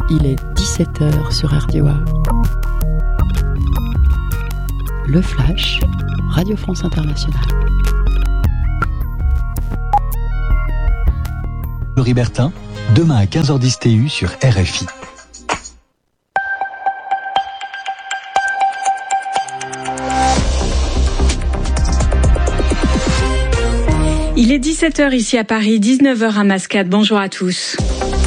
Il est 17h sur RDOA. Le Flash, Radio France Internationale. Laurie Bertin, demain à 15h10 TU sur RFI. Il est 17h ici à Paris, 19h à Mascate. Bonjour à tous.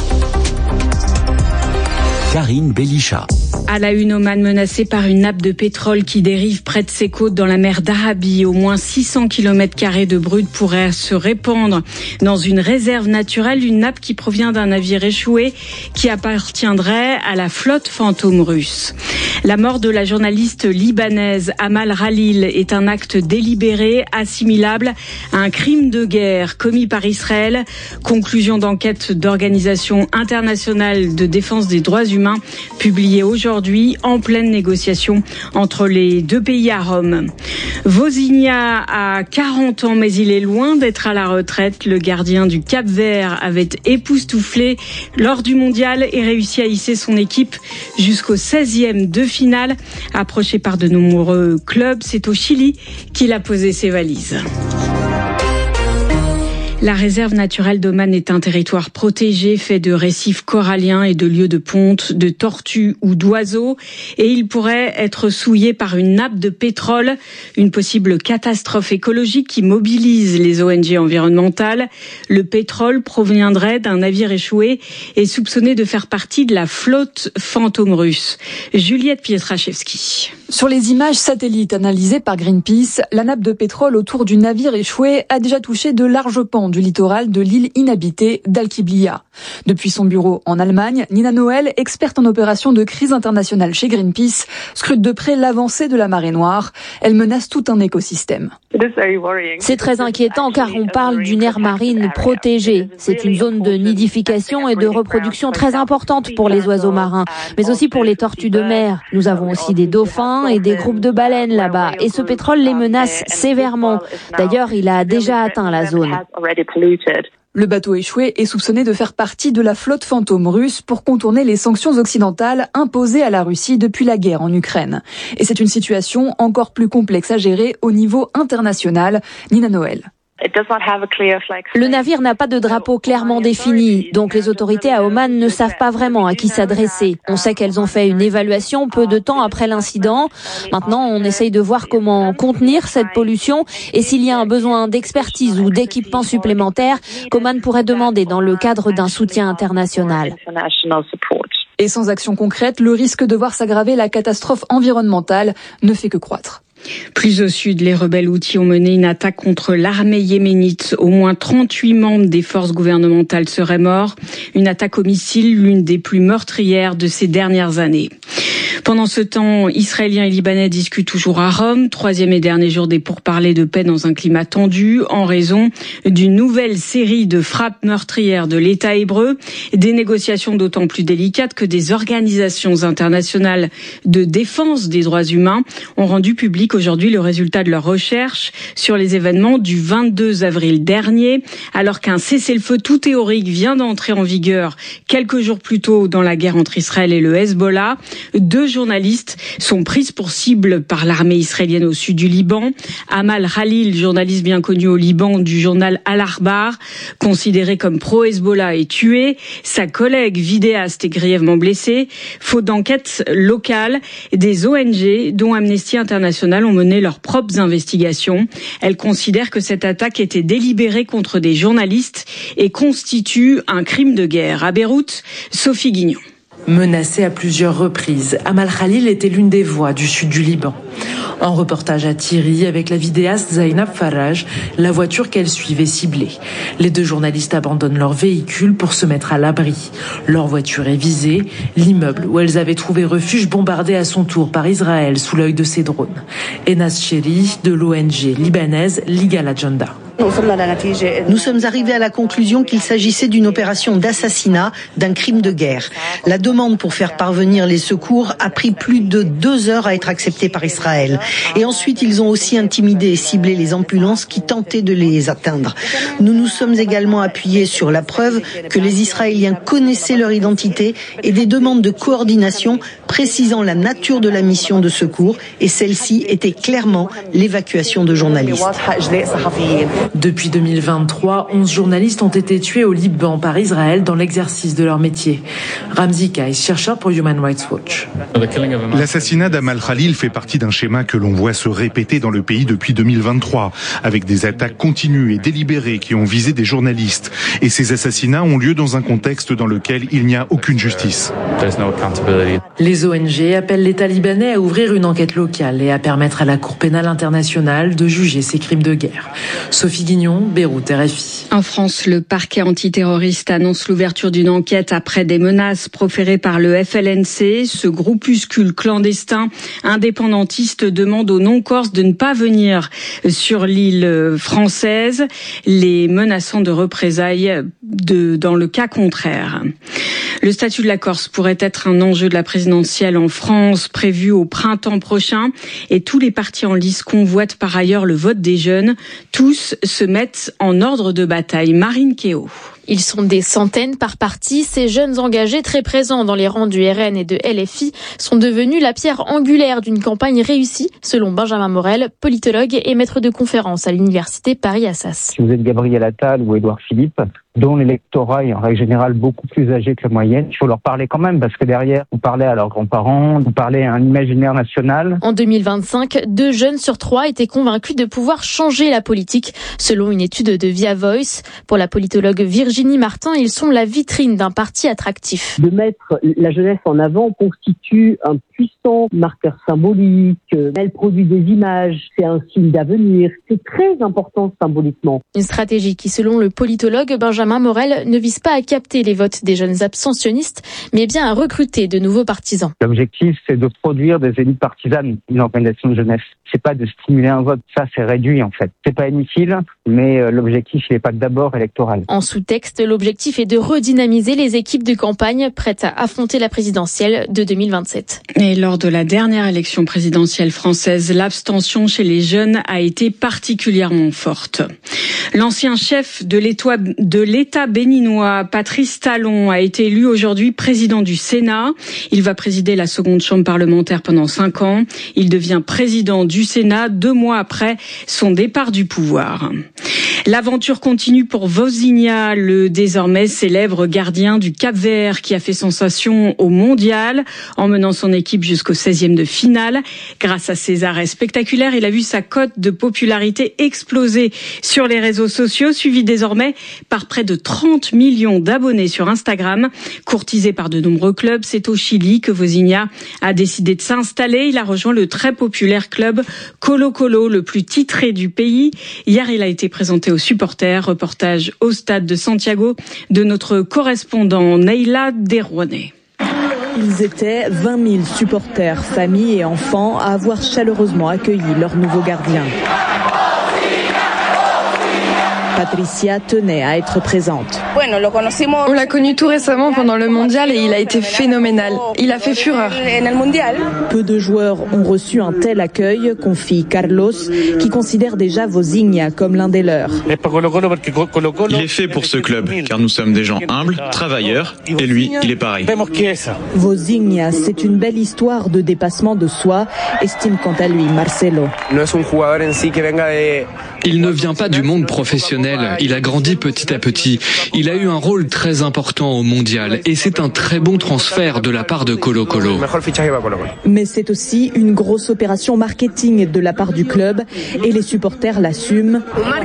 Karine Belisha. À la une, Oman menacé par une nappe de pétrole qui dérive près de ses côtes dans la mer d'Arabie. Au moins 600 km² de brut pourraient se répandre dans une réserve naturelle. Une nappe qui provient d'un navire échoué qui appartiendrait à la flotte fantôme russe. La mort de la journaliste libanaise Amal Khalil est un acte délibéré, assimilable à un crime de guerre commis par Israël. Conclusion d'enquête d'Organisation internationale de défense des droits humains publiée aujourd'hui en pleine négociation entre les deux pays à Rome. Vozinha a 40 ans, mais il est loin d'être à la retraite. Le gardien du Cap-Vert avait époustouflé lors du mondial et réussi à hisser son équipe jusqu'au 16e de finale. Approché par de nombreux clubs, c'est au Chili qu'il a posé ses valises. La réserve naturelle d'Oman est un territoire protégé fait de récifs coralliens et de lieux de ponte, de tortues ou d'oiseaux. Et il pourrait être souillé par une nappe de pétrole, une possible catastrophe écologique qui mobilise les ONG environnementales. Le pétrole proviendrait d'un navire échoué et soupçonné de faire partie de la flotte fantôme russe. Juliette Pietraszewski. Sur les images satellites analysées par Greenpeace, la nappe de pétrole autour du navire échoué a déjà touché de larges pans du littoral de l'île inhabitée d'Al-Qiblia. Depuis son bureau en Allemagne, Nina Noël, experte en opérations de crise internationale chez Greenpeace, scrute de près l'avancée de la marée noire. Elle menace tout un écosystème. C'est très inquiétant car on parle d'une aire marine protégée. C'est une zone de nidification et de reproduction très importante pour les oiseaux marins, mais aussi pour les tortues de mer. Nous avons aussi des dauphins et des groupes de baleines là-bas, et ce pétrole les menace sévèrement. D'ailleurs, il a déjà atteint la zone. Le bateau échoué est soupçonné de faire partie de la flotte fantôme russe pour contourner les sanctions occidentales imposées à la Russie depuis la guerre en Ukraine. Et c'est une situation encore plus complexe à gérer au niveau international. Nina Noël. Le navire n'a pas de drapeau clairement défini, donc les autorités à Oman ne savent pas vraiment à qui s'adresser. On sait qu'elles ont fait une évaluation peu de temps après l'incident. Maintenant, on essaye de voir comment contenir cette pollution et s'il y a un besoin d'expertise ou d'équipement supplémentaire qu'Oman pourrait demander dans le cadre d'un soutien international. Et sans action concrète, le risque de voir s'aggraver la catastrophe environnementale ne fait que croître. Plus au sud, les rebelles houthis ont mené une attaque contre l'armée yéménite. Au moins 38 membres des forces gouvernementales seraient morts. Une attaque au missile, l'une des plus meurtrières de ces dernières années. Pendant ce temps, Israéliens et Libanais discutent toujours à Rome. Troisième et dernier jour des pourparlers de paix dans un climat tendu en raison d'une nouvelle série de frappes meurtrières de l'État hébreu. Des négociations d'autant plus délicates que des organisations internationales de défense des droits humains ont rendu public aujourd'hui le résultat de leur recherche sur les événements du 22 avril dernier, alors qu'un cessez-le-feu tout théorique vient d'entrer en vigueur quelques jours plus tôt dans la guerre entre Israël et le Hezbollah. Deux journalistes sont prises pour cible par l'armée israélienne au sud du Liban. Amal Khalil, journaliste bien connu au Liban du journal Al-Akhbar, considéré comme pro-Hezbollah, est tué. Sa collègue vidéaste est grièvement blessée. Faute d'enquête locale, des ONG, dont Amnesty International, ont mené leurs propres investigations. Elles considèrent que cette attaque était délibérée contre des journalistes et constitue un crime de guerre. À Beyrouth, Sophie Guignon. Menacée à plusieurs reprises, Amal Khalil était l'une des voix du sud du Liban. En reportage à Thierry avec la vidéaste Zainab Faraj, la voiture qu'elle suivait ciblée. Les deux journalistes abandonnent leur véhicule pour se mettre à l'abri. Leur voiture est visée, l'immeuble où elles avaient trouvé refuge bombardé à son tour par Israël sous l'œil de ses drones. Enas Cheri de l'ONG libanaise Liga la Janda. Nous sommes arrivés à la conclusion qu'il s'agissait d'une opération d'assassinat, d'un crime de guerre. La demande pour faire parvenir les secours a pris plus de 2 heures à être acceptée par Israël. Et ensuite, ils ont aussi intimidé et ciblé les ambulances qui tentaient de les atteindre. Nous nous sommes également appuyés sur la preuve que les Israéliens connaissaient leur identité et des demandes de coordination précisant la nature de la mission de secours, et celle-ci était clairement l'évacuation de journalistes. Depuis 2023, 11 journalistes ont été tués au Liban par Israël dans l'exercice de leur métier. Ramzi Kais, chercheur pour Human Rights Watch. L'assassinat d'Amal Khalil fait partie d'un schéma que l'on voit se répéter dans le pays depuis 2023, avec des attaques continues et délibérées qui ont visé des journalistes. Et ces assassinats ont lieu dans un contexte dans lequel il n'y a aucune justice. Les ONG appellent l'État libanais à ouvrir une enquête locale et à permettre à la Cour pénale internationale de juger ces crimes de guerre. Sophie Guignon, Beyrouth, RFI. En France, le parquet antiterroriste annonce l'ouverture d'une enquête après des menaces proférées par le FLNC. Ce groupuscule clandestin indépendantiste demande aux non-corses de ne pas venir sur l'île française, les menaçant de représailles dans le cas contraire. Le statut de la Corse pourrait être un enjeu de la présidentielle en France, prévu au printemps prochain. Et tous les partis en lice convoitent par ailleurs le vote des jeunes. Tous se mettent en ordre de bataille. Marine Kéo. Ils sont des centaines par parti. Ces jeunes engagés très présents dans les rangs du RN et de LFI sont devenus la pierre angulaire d'une campagne réussie, selon Benjamin Morel, politologue et maître de conférences à l'université Paris-Assas. Si vous êtes Gabriel Attal ou Édouard Philippe, dont l'électorat est en règle générale beaucoup plus âgé que la moyenne, il faut leur parler quand même, parce que derrière, vous parlez à leurs grands-parents, vous parlez à un imaginaire national. En 2025, 2 jeunes sur 3 étaient convaincus de pouvoir changer la politique, selon une étude de Via Voice. Pour la politologue Virginie Martin, ils sont la vitrine d'un parti attractif. De mettre la jeunesse en avant constitue un puissant marqueur symbolique. Elle produit des images, c'est un signe d'avenir. C'est très important symboliquement. Une stratégie qui, selon le politologue Benjamin Morel, ne vise pas à capter les votes des jeunes abstentionnistes, mais bien à recruter de nouveaux partisans. L'objectif, c'est de produire des élites partisanes, une organisation de jeunesse. C'est pas de stimuler un vote, ça c'est réduit en fait. C'est pas inutile, mais l'objectif n'est pas d'abord électoral. En sous-texte, l'objectif est de redynamiser les équipes de campagne prêtes à affronter la présidentielle de 2027. Et lors de la dernière élection présidentielle française, l'abstention chez les jeunes a été particulièrement forte. L'ancien chef de l'État béninois, Patrice Talon, a été élu aujourd'hui président du Sénat. Il va présider la seconde chambre parlementaire pendant 5 ans. Il devient président du Sénat 2 mois après son départ du pouvoir. L'aventure continue pour Vozinha, le désormais célèbre gardien du Cap-Vert qui a fait sensation au mondial en menant son équipe jusqu'au 16e de finale. Grâce à ses arrêts spectaculaires, il a vu sa cote de popularité exploser sur les réseaux sociaux, suivi désormais par près de 30 millions d'abonnés sur Instagram. Courtisé par de nombreux clubs, c'est au Chili que Vozinha a décidé de s'installer. Il a rejoint le très populaire club Colo-Colo, le plus titré du pays. Hier, il a été présenté aux supporters. Reportage au stade de Santiago de notre correspondant Neila Derouané. Ils étaient 20 000 supporters, familles et enfants à avoir chaleureusement accueilli leur nouveau gardien. Patricia tenait à être présente. On l'a connu tout récemment pendant le mondial et il a été phénoménal. Il a fait fureur. Peu de joueurs ont reçu un tel accueil, confie Carlos, qui considère déjà Vozinha comme l'un des leurs. Il est fait pour ce club, car nous sommes des gens humbles, travailleurs, et lui, il est pareil. Vozinha, c'est une belle histoire de dépassement de soi, estime quant à lui Marcelo. Il ne vient pas du monde professionnel, il a grandi petit à petit. Il a eu un rôle très important au mondial et c'est un très bon transfert de la part de Colo-Colo. Mais c'est aussi une grosse opération marketing de la part du club et les supporters l'assument.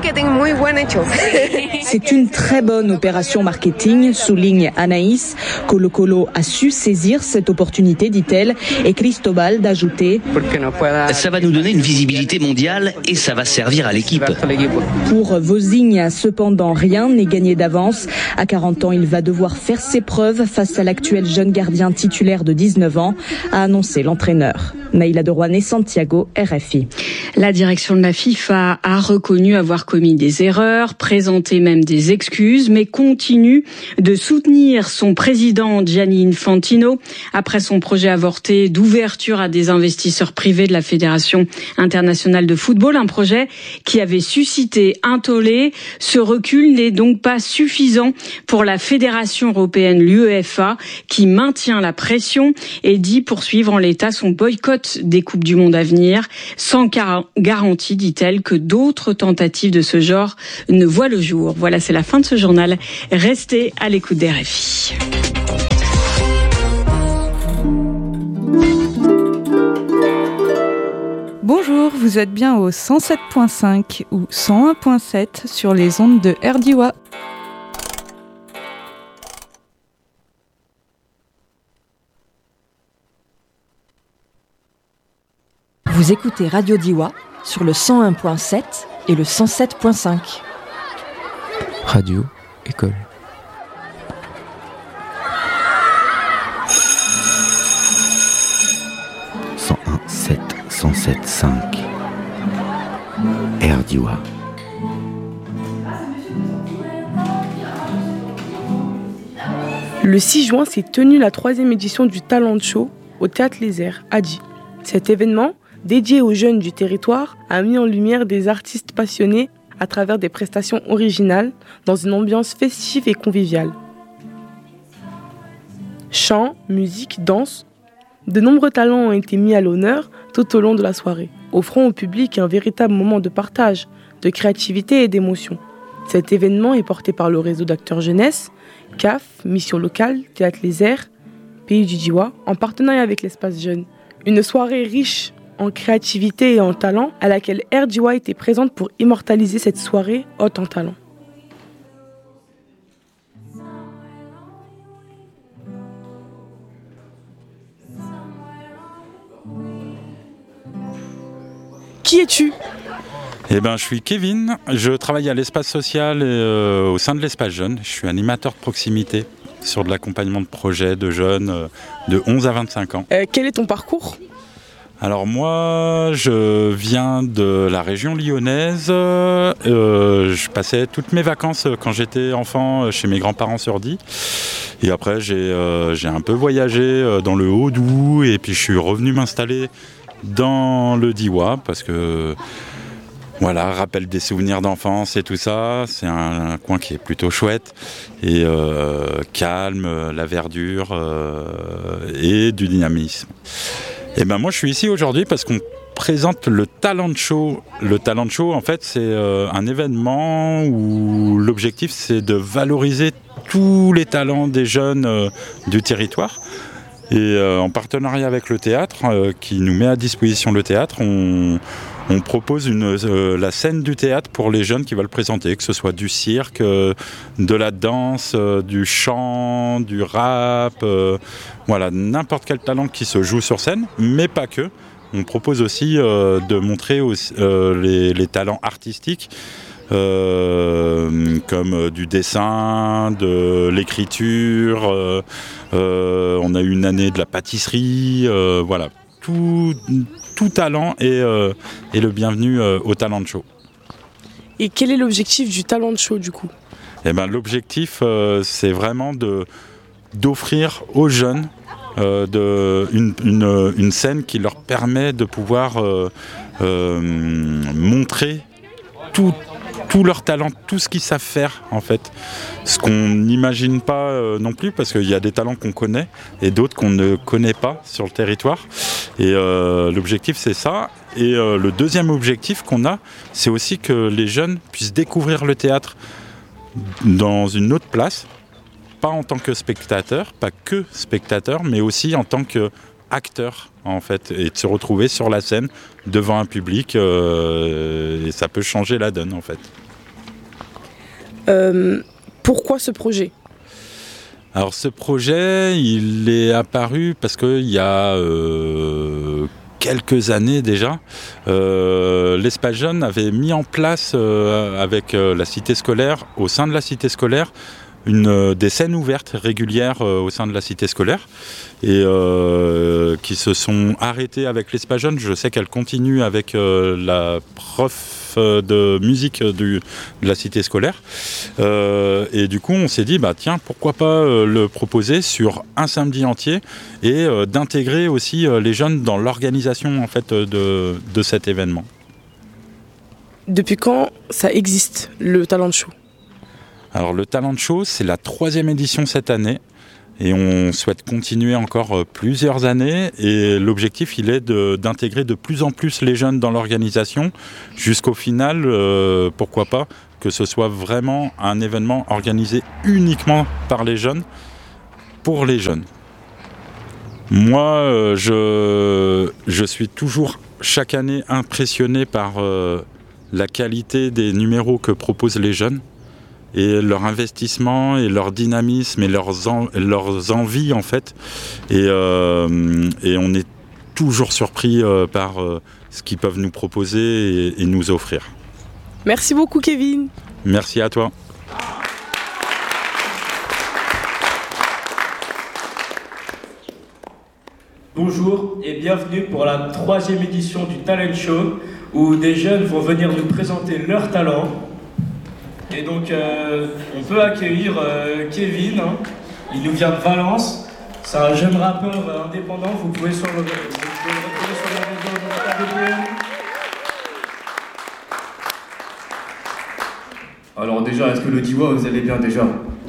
C'est une très bonne opération marketing, souligne Anaïs. Colo-Colo a su saisir cette opportunité, dit-elle, et Cristobal d'ajouter: ça va nous donner une visibilité mondiale et ça va servir à l'équipe. Pour Vozinha, marketing. Cependant, rien n'est gagné d'avance. À 40 ans, il va devoir faire ses preuves face à l'actuel jeune gardien titulaire de 19 ans, a annoncé l'entraîneur. Naïla de Rouen et Santiago, RFI. La direction de la FIFA a reconnu avoir commis des erreurs, présenté même des excuses, mais continue de soutenir son président Gianni Infantino après son projet avorté d'ouverture à des investisseurs privés de la Fédération internationale de football, un projet qui avait suscité un tollé. Ce recul n'est donc pas suffisant pour la Fédération européenne, l'UEFA, qui maintient la pression et dit poursuivre en l'état son boycott des Coupes du Monde à venir, sans garantie, dit-elle, que d'autres tentatives de ce genre ne voient le jour. Voilà, c'est la fin de ce journal. Restez à l'écoute des RFI. Bonjour, vous êtes bien au 107.5 ou 101.7 sur les ondes de RDIWA. Vous écoutez Radio Diwa sur le 101.7 et le 107.5. Radio École. « 101.7, 107.5. RDIWA. Le 6 juin s'est tenue la 3e édition du Talent Show au Théâtre Les Airs, à Die. Cet événement, dédié aux jeunes du territoire, a mis en lumière des artistes passionnés à travers des prestations originales dans une ambiance festive et conviviale. Chant, musique, danse, de nombreux talents ont été mis à l'honneur tout au long de la soirée, offrant au public un véritable moment de partage, de créativité et d'émotion. Cet événement est porté par le réseau d'acteurs jeunesse, CAF, Mission Locale, Théâtre Les Airs, Pays du Diwa, en partenariat avec l'Espace Jeune. Une soirée riche en créativité et en talent, à laquelle RDIWA était présente pour immortaliser cette soirée haute en talent. Qui es-tu ? Je suis Kevin, je travaille à l'espace social et au sein de l'espace jeune. Je suis animateur de proximité sur de l'accompagnement de projets de jeunes de 11 à 25 ans. Quel est ton parcours ? Alors moi, je viens de la région lyonnaise. Je passais toutes mes vacances quand j'étais enfant chez mes grands-parents sur Die. Et après, j'ai un peu voyagé dans le Haut-Doubs et puis je suis revenu m'installer dans le Diwa parce que voilà, rappelle des souvenirs d'enfance et tout ça. C'est un coin qui est plutôt chouette et calme, la verdure et du dynamisme. Et moi je suis ici aujourd'hui parce qu'on présente le Talent Show. Le Talent Show, en fait, c'est un événement où l'objectif c'est de valoriser tous les talents des jeunes du territoire. Et en partenariat avec le théâtre, qui nous met à disposition le théâtre, on propose la scène du théâtre pour les jeunes qui veulent présenter, que ce soit du cirque, de la danse, du chant, du rap, voilà, n'importe quel talent qui se joue sur scène, mais pas que. On propose aussi de montrer les talents artistiques, comme du dessin, de l'écriture, on a eu une année de la pâtisserie, voilà, tout talent est le bienvenu au Talent Show. Et quel est l'objectif du Talent Show du coup ? L'objectif c'est vraiment d'offrir aux jeunes une scène qui leur permet de pouvoir montrer tout leur talent, tout ce qu'ils savent faire en fait. Ce qu'on n'imagine pas non plus parce qu'il y a des talents qu'on connaît et d'autres qu'on ne connaît pas sur le territoire. Et l'objectif c'est ça. Et le deuxième objectif qu'on a, c'est aussi que les jeunes puissent découvrir le théâtre dans une autre place, pas en tant que spectateur, pas que spectateur, mais aussi en tant qu'acteur en fait, et de se retrouver sur la scène devant un public, et ça peut changer la donne en fait. Pourquoi ce projet ? Alors ce projet, il est apparu parce qu'il y a quelques années déjà, l'Espace Jeune avait mis en place avec la cité scolaire, au sein de la cité scolaire, des scènes ouvertes régulières au sein de la cité scolaire et qui se sont arrêtées avec l'Espace Jeune. Je sais qu'elle continue avec la prof de musique de la cité scolaire et du coup on s'est dit tiens, pourquoi pas le proposer sur un samedi entier et d'intégrer aussi les jeunes dans l'organisation en fait de cet événement. Depuis quand ça existe, le Talent Show ? Alors le Talent Show, c'est la 3e édition cette année et on souhaite continuer encore plusieurs années et l'objectif il est d'intégrer de plus en plus les jeunes dans l'organisation jusqu'au final, pourquoi pas, que ce soit vraiment un événement organisé uniquement par les jeunes, pour les jeunes. Moi, je suis toujours chaque année impressionné par la qualité des numéros que proposent les jeunes. Et leur investissement et leur dynamisme et leurs envies en fait. Et on est toujours surpris par ce qu'ils peuvent nous proposer et nous offrir. Merci beaucoup Kevin. Merci à toi. Bonjour et bienvenue pour la 3e édition du Talent Show où des jeunes vont venir nous présenter leur talent. Et donc on peut accueillir Kevin, il nous vient de Valence, c'est un jeune rappeur indépendant, vous pouvez le retrouver sur le réseau de la BPM. Alors déjà, est-ce que le Diwa, vous allez bien déjà?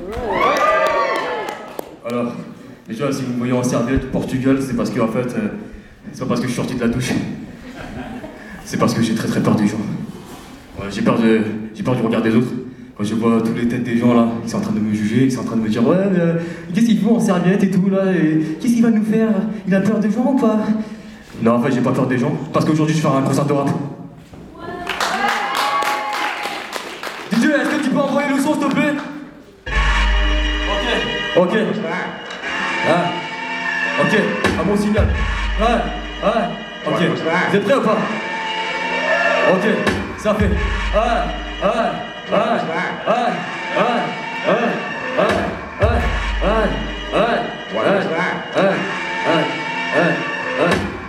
Alors, déjà si vous me voyez en serviette Portugal, c'est parce que en fait, c'est pas parce que je suis sorti de la douche, c'est parce que j'ai très peur des gens. Ouais, j'ai peur du regard des autres. Quand je vois toutes les têtes des gens là, qui sont en train de me juger, qui sont en train de me dire ouais, qu'est-ce qu'il fout en serviette et tout là, et qu'est-ce qu'il va nous faire? Il a peur des gens ou pas? Non, en fait, j'ai pas peur des gens, parce qu'aujourd'hui je vais faire un concert de rap. DJ, est-ce que tu peux envoyer le son s'il te plaît? Ok. Ok, à mon signal. Ouais, ok. Vous êtes prêts ou pas? Ok, ça fait.